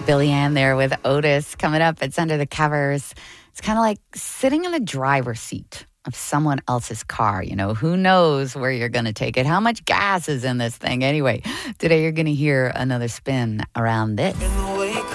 Billy Ann there with Otis coming up. It's Under the Covers. It's kind of like sitting in the driver's seat of someone else's car. You know, who knows where you're going to take it? How much gas is in this thing? Anyway, today you're going to hear another spin around this.